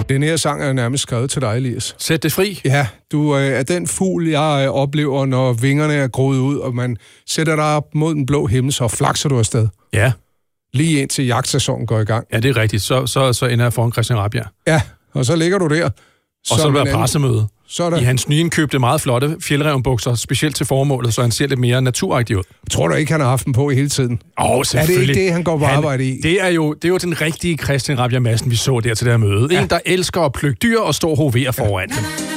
Den her sang er nærmest skrevet til dig, Elias. Sæt det fri. Ja, du er den fugl, jeg oplever, når vingerne er groet ud, og man sætter dig op mod den blå himmel, så flakser du afsted. Ja. Lige indtil jagtsæsonen går i gang. Ja, det er rigtigt. Så ender jeg foran Christian Rabjerg. Ja, og så ligger du der. Og så er der pressemøde. Så i hans nyindkøbte meget flotte fjeldrevnbukser, specielt til formålet, så han ser lidt mere naturagtig ud. Tror du ikke, han har haft dem på i hele tiden? Selvfølgelig. Er det ikke det, han går på arbejde i? Det er jo den rigtige Christian Rabjerg Madsen, vi så der til det her møde. Ja. En, der elsker at plukke dyr og stå og hovere foran dem.